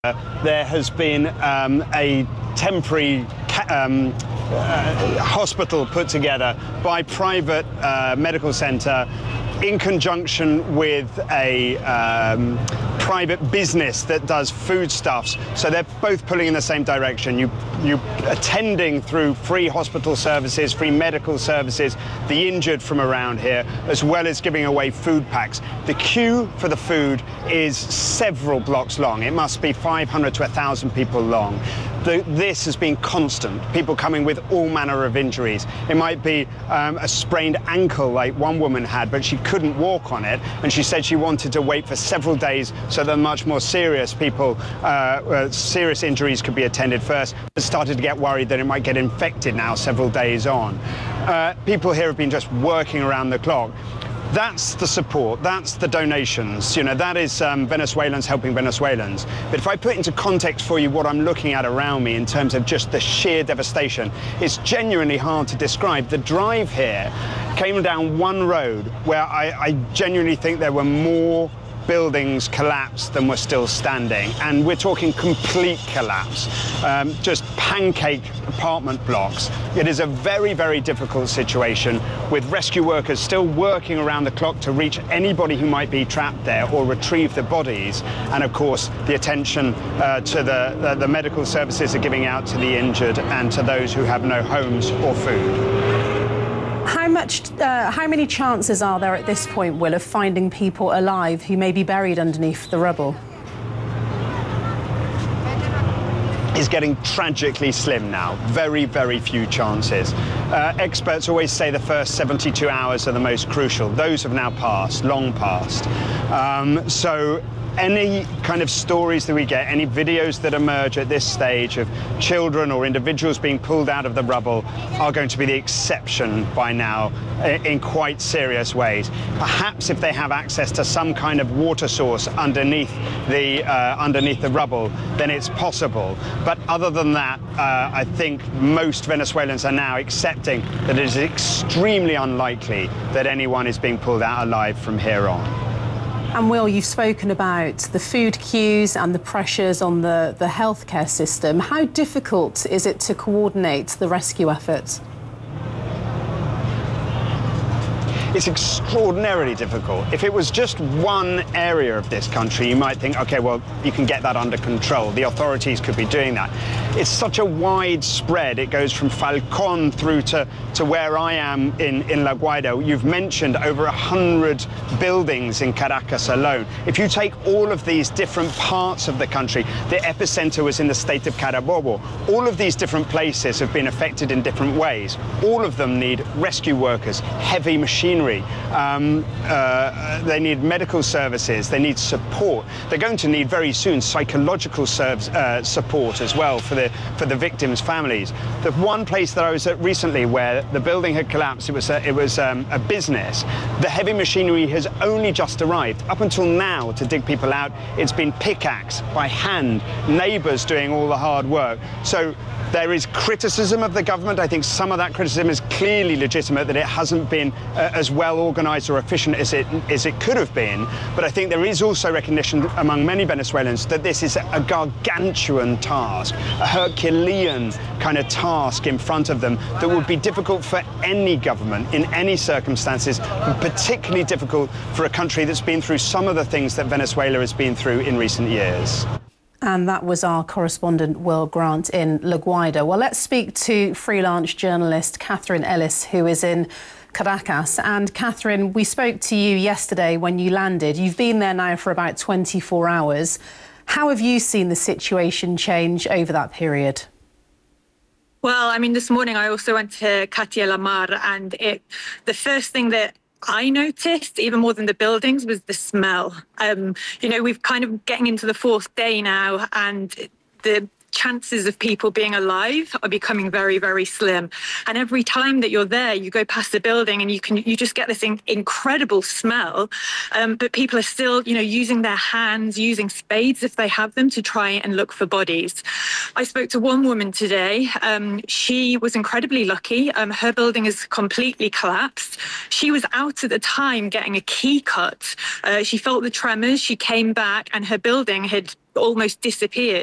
There has been a temporary hospital put together by private medical centre in conjunction with a private business that does foodstuffs. So they're both pulling in the same direction. You attending through free hospital services, free medical services, the injured from around here, as well as giving away food packs. The queue for the food is several blocks long. It must be 500 to 1,000 people long. This has been constant, people coming with all manner of injuries. It might be a sprained ankle like one woman had, but she couldn't walk on it, and she said she wanted to wait for several days so that much more serious people, serious injuries could be attended first, but started to get worried that it might get infected now several days on. People here have been just working around the clock. That's the support, that's the donations, you know, that is Venezuelans helping Venezuelans. But if I put into context for you what I'm looking at around me in terms of just the sheer devastation, it's genuinely hard to describe. The drive here came down one road where I genuinely think there were more buildings collapsed than were still standing, and we're talking complete collapse, just pancake apartment blocks. It is a very, very difficult situation with rescue workers still working around the clock to reach anybody who might be trapped there or retrieve the bodies, and of course the attention to the medical services are giving out to the injured and to those who have no homes or food. How many chances are there at this point, Will, of finding people alive who may be buried underneath the rubble? Is getting tragically slim now. Very, very few chances. Experts always say the first 72 hours are the most crucial. Those have now passed, long past. So any kind of stories that we get, any videos that emerge at this stage of children or individuals being pulled out of the rubble are going to be the exception by now in quite serious ways. Perhaps if they have access to some kind of water source underneath the rubble, then it's possible. But other than that, I think most Venezuelans are now accepting that it is extremely unlikely that anyone is being pulled out alive from here on. And Will, you've spoken about the food queues and the pressures on the healthcare system. How difficult is it to coordinate the rescue efforts? It's extraordinarily difficult. If it was just one area of this country, you might think, okay, well, you can get that under control. The authorities could be doing that. It's such a wide spread. It goes from Falcón through to where I am in La Guaira. You've mentioned over 100 buildings in Caracas alone. If you take all of these different parts of the country, the epicenter was in the state of Carabobo. All of these different places have been affected in different ways. All of them need rescue workers, heavy machinery. They need medical services, they need support. They're going to need very soon psychological support as well for the victims' families. The one place that I was at recently where the building had collapsed, it was a business. The heavy machinery has only just arrived. Up until now, to dig people out, it's been pickaxe by hand, neighbours doing all the hard work. So there is criticism of the government. I think some of that criticism is clearly legitimate, that it hasn't been as well organised or efficient as it could have been. But I think there is also recognition among many Venezuelans that this is a gargantuan task, a Herculean kind of task in front of them that would be difficult for any government in any circumstances, but particularly difficult for a country that's been through some of the things that Venezuela has been through in recent years. And that was our correspondent, Will Grant, in La Guaira. Well, let's speak to freelance journalist Catherine Ellis, who is in Caracas. And Catherine, we spoke to you yesterday when you landed. You've been there now for about 24 hours. How have you seen the situation change over that period? Well, I mean, this morning I also went to Katia La Mar, and the first thing that I noticed, even more than the buildings, was the smell. You know, we've kind of getting into the fourth day now, and the chances of people being alive are becoming very, very slim. And every time that you're there, you go past the building and you just get this incredible smell. But people are still, using their hands, using spades if they have them, to try and look for bodies. I spoke to one woman today. She was incredibly lucky. Her building is completely collapsed. She was out at the time getting a key cut. She felt the tremors. She came back and her building had almost disappeared.